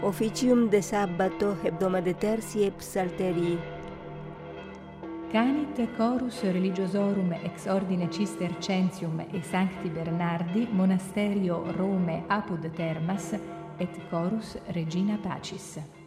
officium de sabbato hebdomade tertii et psalterii. Canit chorus religiosorum ex ordine Cistercensium e Sancti Bernardi monasterio Rome apud Termas et chorus Regina Pacis.